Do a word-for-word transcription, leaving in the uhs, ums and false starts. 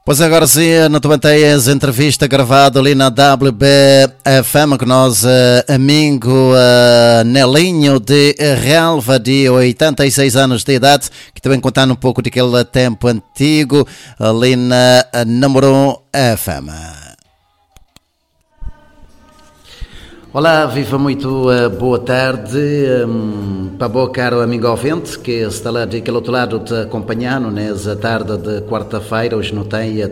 Pois agora sim, no Tomanteias, entrevista gravada ali na W B F M, que nós, uh, amigo uh, Nelinho de Relva, de oitenta e seis anos de idade, que também contando um pouco daquele tempo antigo, ali na uh, número um F M. Olá, viva muito uh, boa tarde um, para o caro amigo ouvinte que está lá daquele outro lado te acompanhando nessa tarde de quarta-feira. Hoje não tem